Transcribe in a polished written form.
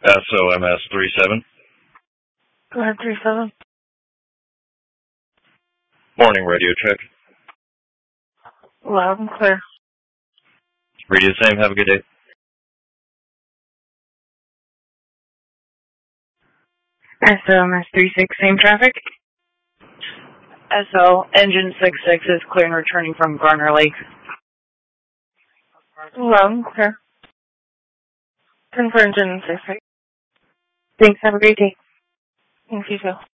SOMS 37. Go ahead, 37. Morning, radio check. Loud and clear. Read you the same. Have a good day. SOMS 36, same traffic? SO, engine 66 is clear and returning from Garner Lake. Loud and clear. Confirm engine 66. Thanks, have a great day. Thank you, too.